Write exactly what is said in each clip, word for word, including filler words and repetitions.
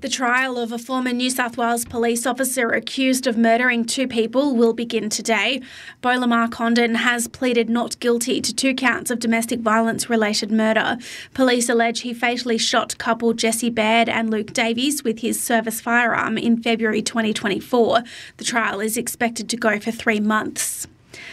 The trial of a former New South Wales police officer accused of murdering two people will begin today. Bolamar Condon has pleaded not guilty to two counts of domestic violence-related murder. Police allege he fatally shot couple Jesse Baird and Luke Davies with his service firearm in February twenty twenty-four. The trial is expected to go for three months.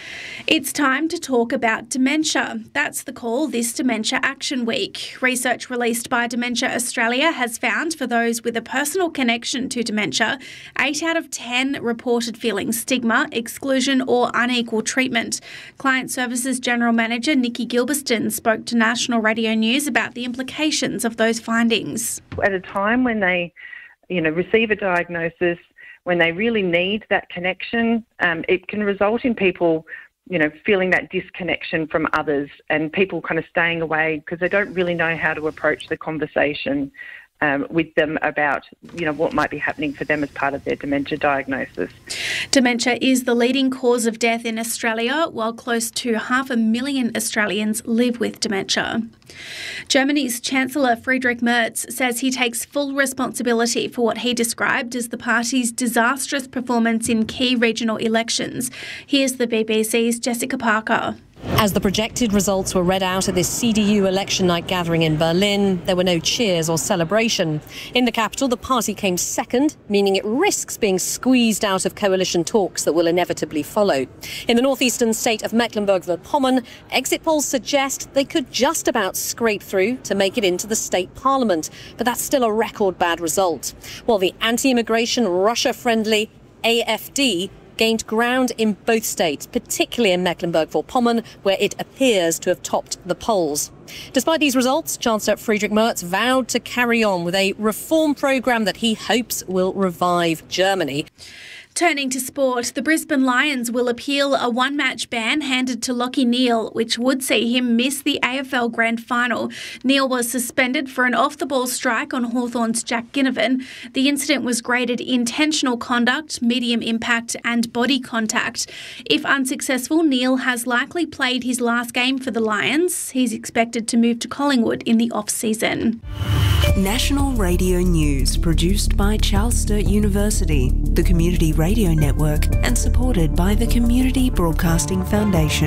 It's time to talk about dementia. That's the call this Dementia Action Week. Research released by Dementia Australia has found for those with a personal connection to dementia, eight out of ten reported feeling stigma, exclusion or unequal treatment. Client Services General Manager Nikki Gilberston spoke to National Radio News about the implications of those findings. At a time when they, you know, receive a diagnosis, when they really need that connection, um, it can result in people you know, feeling that disconnection from others and people kind of staying away because they don't really know how to approach the conversation um, with them about, you know, what might be happening for them as part of their dementia diagnosis. Dementia is the leading cause of death in Australia, while close to half a million Australians live with dementia. Germany's Chancellor Friedrich Merz says he takes full responsibility for what he described as the party's disastrous performance in key regional elections. Here's the B B C's Jessica Parker. As the projected results were read out at this C D U election night gathering in Berlin, there were no cheers or celebration. In the capital, the party came second, meaning it risks being squeezed out of coalition talks that will inevitably follow. In the northeastern state of Mecklenburg-Vorpommern, exit polls suggest they could just about scrape through to make it into the state parliament, but that's still a record bad result. While the anti-immigration, Russia-friendly A F D gained ground in both states, particularly in Mecklenburg-Vorpommern, where it appears to have topped the polls. Despite these results, Chancellor Friedrich Merz vowed to carry on with a reform programme that he hopes will revive Germany. Turning to sport, the Brisbane Lions will appeal a one-match ban handed to Lachie Neale, which would see him miss the A F L Grand Final. Neale was suspended for an off-the-ball strike on Hawthorn's Jack Ginnivan. The incident was graded intentional conduct, medium impact and body contact. If unsuccessful, Neale has likely played his last game for the Lions. He's expected to move to Collingwood in the off-season. National Radio News, produced by Charles Sturt University, the Community Radio Network, and supported by the Community Broadcasting Foundation.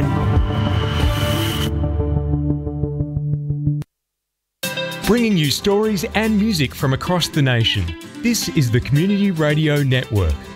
Bringing you stories and music from across the nation. This is the Community Radio Network.